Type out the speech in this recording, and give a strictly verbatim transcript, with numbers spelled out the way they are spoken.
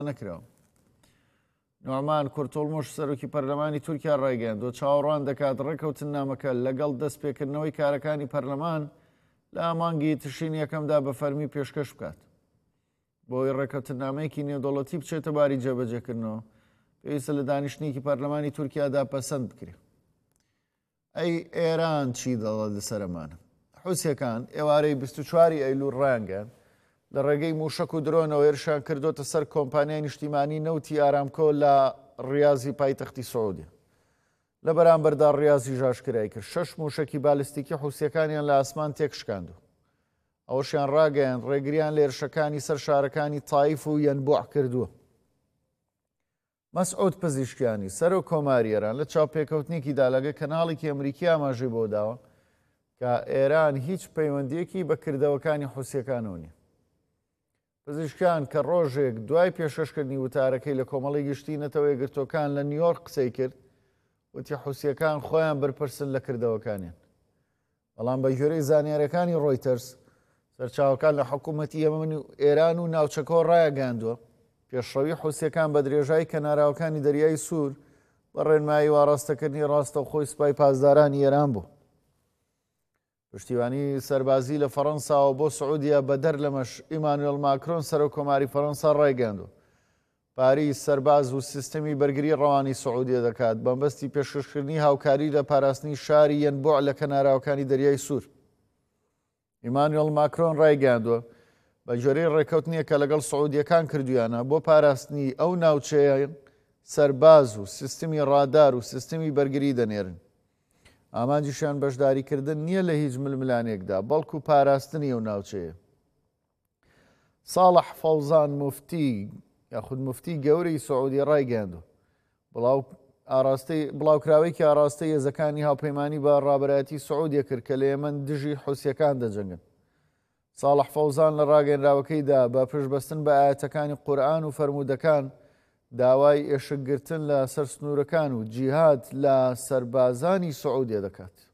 نەکراوە. نوعمان کورتۆڵمۆش سەرۆکی پەرلەمانی تورکیا ڕایگەیاندووە چاوەڕوان دەکات ڕێکەوتنامەکە لەگەڵ دەستپێکردنەوەی کارەکانی پەرلەمان لە مانگی تشرین یەکەمدا بە فەرمی پێشکەش بکات. بۆی ڕێکەوتنامەیەکی نێودەوڵەتی بچێتە باری جێبەجێکردنەوە پێویستە لە دانیشتنیکی پەرلەمانی تورکیادا پەسەند بکرێت. ئەی ئێران چی دەڵێت لەسەرمانە؟ حوسیەکان ئێوارەی بیست و چواری ئەیلوول ڕایانگەیاند لە ڕێگەی موشک و درۆنەوە هێرشیان کردوتە سەر کۆمپانیای نیشتیمانی نەوتی ئارامکۆ لە ڕیازی پایتەختی سعودی. لە بەرامبەردا ڕیازی ژاشکرای کرد شەش موشکی بالستیکی حوسیەکانیان لە ئاسمان تێکشکاندووە. ئەوەشیان ڕاگەیاند ڕێگریان لە هێرشەکانی سەر شارەکانی تایف و یەنبوع کردووە. مەسعود پزیشکیانی سەرۆک کۆماری ئێران لە چاوپێکەوتنێکیدا لەگە کەناڵێکی ئەمریکی ئاماژەی بۆ داوە کە ئێران هیچ پەیوەندیەکی بە کردەوەکانی حوسیەکانەوە نیە. پزیشکان کە ڕۆژێک دوای پێشەشکردنی وتارەکەی لە کۆمەڵی گشتینەتەوە یەکگرتوەکان لە نیویۆرک قسەی کرد وتی حوسیەکان خۆیان بەرپرسن لە کردەوەکانیان. بەڵام بە گوێرەی زانیاریەکانی ڕۆیتەرس سەرچاوەکان لە حکوومەتی یەمەن و ئێران و ناوچەکەەوە ڕایەگەاندووە پێشڕەوی حوسیەکان بە درێژایی کەناراوەکانی دەریای سوور بە ڕێنمایی واڕاستەکردنی ڕاستەوخۆی سوپای پاسدارانی ئێران بوو. پشتیوانی سەربازی لە فەڕەنساوە بۆ سعودیا بەدەر لەمەش ئیمانوێل ماکرۆن سەرۆک کۆماری فەڕەنسا ڕایگەاندووە پاریس سەرباز و سیستەمی بەرگری ڕەوانی سعودیە دەکات بەمبەستی پێشکەشکردنی هاوکاری لە پاراستنی شاری یەنبوع لە کەناراوەکانی دەریای سوور. ئیمانوێل ماکرۆن ڕایگەاندووە بە جۆرەی ڕێکەوتنیەکە لەگەڵ سعودیەکان کردویانە بۆ پاراستنی ئەو ناوچەیە سەرباز و سیستمی ڕادار و سیستمی بەرگری دەنێرن. ئامانجیشیان بەشداریکردن نییە لە هیچ ململانێکدا بەڵکو پاراستنی ئەو ناوچەیە. ساڵح فەوزان موفتی یاخود موفتی گەورەی سعودی ڕایگەاندووە بڵاوکراوەیەکی ئاراستەی هێزەکانی هاوپەیمانی بە ڕابەرایەتی سعودیە کرد کە لە ئێمەن دژی حوسیەکان دەجەنگن. ساڵح فەوزان لە ڕاگەنراوەکەیدا بە پشتبەستن بە ئاەتەکانی قورئان و فەرموودەکان داوای ئێشکگرتن لە سەر سنوورەکان و جیهاد لە سەربازانی سعودیە دەکات.